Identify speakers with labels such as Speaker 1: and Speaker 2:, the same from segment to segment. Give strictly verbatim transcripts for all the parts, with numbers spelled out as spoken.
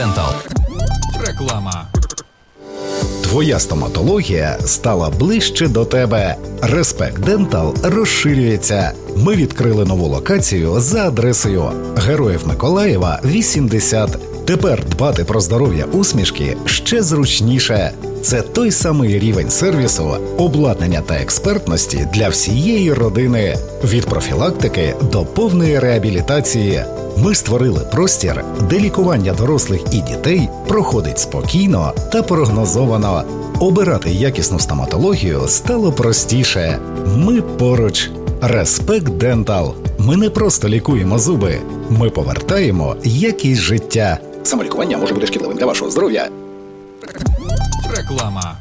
Speaker 1: Дентал. Реклама.
Speaker 2: Твоя стоматологія стала ближче до тебе. Респект Дентал розширюється. Ми відкрили нову локацію за адресою Героїв Миколаєва, вісімдесят. Тепер дбати про здоров'я усмішки ще зручніше. Це той самий рівень сервісу, обладнання та експертності для всієї родини. Від профілактики до повної реабілітації. Ми створили простір, де лікування дорослих і дітей проходить спокійно та прогнозовано. Обирати якісну стоматологію стало простіше. Ми поруч. Респект Дентал. Ми не просто лікуємо зуби. Ми повертаємо якість життя. Самолікування може бути шкідливим для вашого здоров'я.
Speaker 1: Реклама.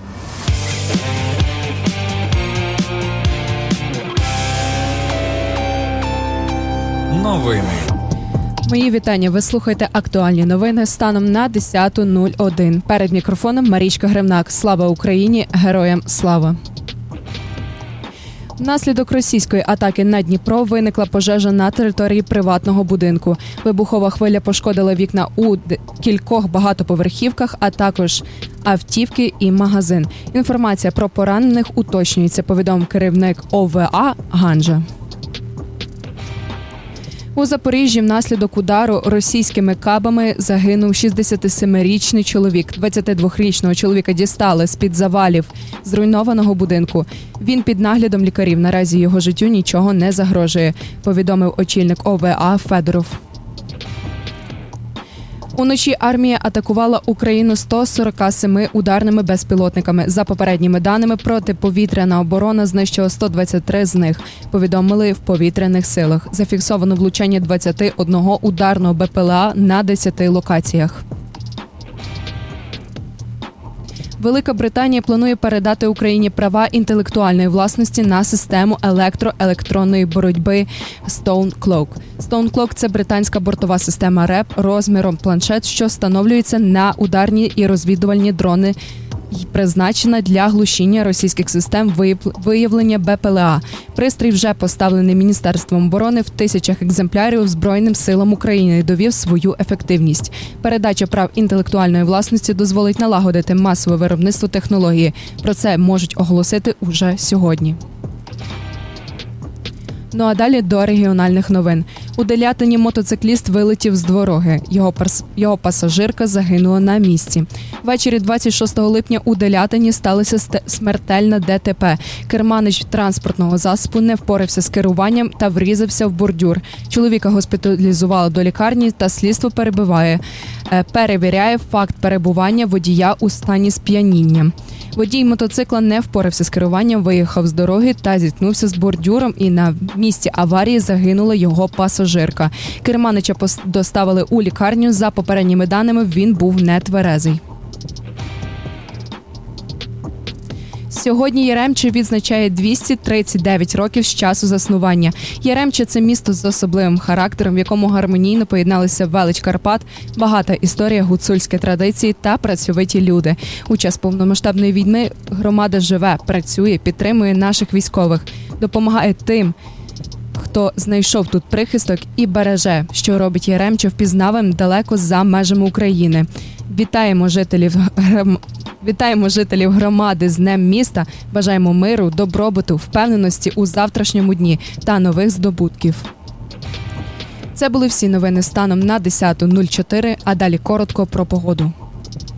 Speaker 1: Новини.
Speaker 3: Мої вітання. Ви слухаєте актуальні новини станом на десята нуль один. Перед мікрофоном Марічка Гремнак. Слава Україні! Героям слава! Внаслідок російської атаки на Дніпро виникла пожежа на території приватного будинку. Вибухова хвиля пошкодила вікна у кількох багатоповерхівках, а також автівки і магазин. Інформація про поранених уточнюється, повідомив керівник О В А Ганжа. У Запоріжжі внаслідок удару російськими кабами загинув шістдесятисемирічний чоловік. двадцятидвохрічного чоловіка дістали з-під завалів зруйнованого будинку. Він під наглядом лікарів. Наразі його життю нічого не загрожує, повідомив очільник О В А Федоров. Уночі армія атакувала Україну сто сорок сім ударними безпілотниками. За попередніми даними, протиповітряна оборона знищила сто двадцять три з них, повідомили в повітряних силах. Зафіксовано влучання двадцяти одного ударного Б П Л А на десяти локаціях. Велика Британія планує передати Україні права інтелектуальної власності на систему електро-електронної боротьби StoneCloak. StoneCloak – це британська бортова система РЕП розміром планшет, що встановлюється на ударні і розвідувальні дрони і призначена для глушіння російських систем виявлення Б П Л А. Пристрій вже поставлений Міністерством оборони в тисячах екземплярів Збройним силам України і довів свою ефективність. Передача прав інтелектуальної власності дозволить налагодити масове виробництво технології. Про це можуть оголосити уже сьогодні. Ну а далі до регіональних новин. У Делятині мотоцикліст вилетів з дороги. Його, перс... Його пасажирка загинула на місці. Ввечері двадцять шостого липня у Делятині сталося ст... смертельне Д Т П. Керманич транспортного засобу не впорався з керуванням та врізався в бордюр. Чоловіка госпіталізували до лікарні та слідство перебиває. Перевіряє факт перебування водія у стані сп'яніння. Водій мотоцикла не впорався з керуванням, виїхав з дороги та зіткнувся з бордюром, і на місці аварії загинула його пасажирка. Керманича доставили у лікарню. За попередніми даними, він був нетверезий. Сьогодні Яремче відзначає двісті тридцять дев'ять років з часу заснування. Яремче – це місто з особливим характером, в якому гармонійно поєдналися велич Карпат, багата історія, гуцульські традиції та працьовиті люди. У час повномасштабної війни громада живе, працює, підтримує наших військових, допомагає тим, хто знайшов тут прихисток, і береже, що робить Яремче впізнавим далеко за межами України. Вітаємо жителів гром... Вітаємо жителів громади з Днем міста, бажаємо миру, добробуту, впевненості у завтрашньому дні та нових здобутків. Це були всі новини станом на десята нуль чотири, а далі коротко про погоду.